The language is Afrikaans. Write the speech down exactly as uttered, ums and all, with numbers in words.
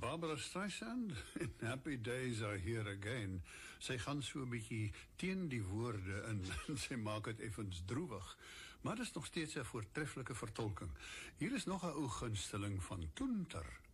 Barbara Streisand en Happy Days Are Here Again. Sy gaan so 'n bietjie teen die woorde in en sy maak dit effens droewig. Maar dit is nog steeds 'n voortreffelike vertolking. Hier is nog 'n ou gunsteling van Toenter.